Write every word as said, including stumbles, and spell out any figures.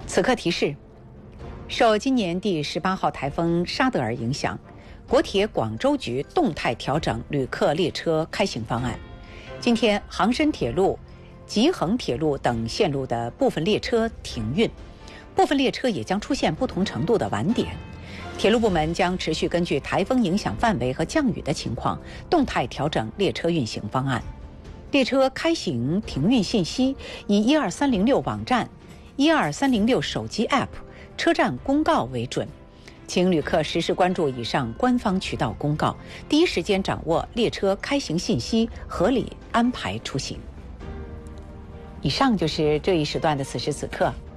此刻提示：受今年第十八号台风沙德尔影响，国铁广州局动态调整旅客列车开行方案。今天，杭深铁路、吉恒铁路等线路的部分列车停运，部分列车也将出现不同程度的晚点。铁路部门将持续根据台风影响范围和降雨的情况，动态调整列车运行方案。列车开行停运信息以一二三零六网站、一二三零六手机 App、车站公告为准，请旅客实时关注以上官方渠道公告，第一时间掌握列车开行信息，合理安排出行。以上就是这一时段的此时此刻。